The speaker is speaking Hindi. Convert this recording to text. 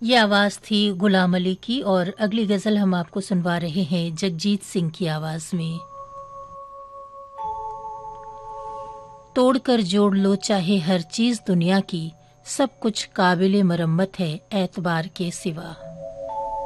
ये आवाज़ थी गुलाम अली की और अगली गज़ल हम आपको सुनवा रहे हैं जगजीत सिंह की आवाज़ में। तोड़कर जोड़ लो चाहे हर चीज़ दुनिया की, सब कुछ काबिले मरम्मत है एतबार के सिवा।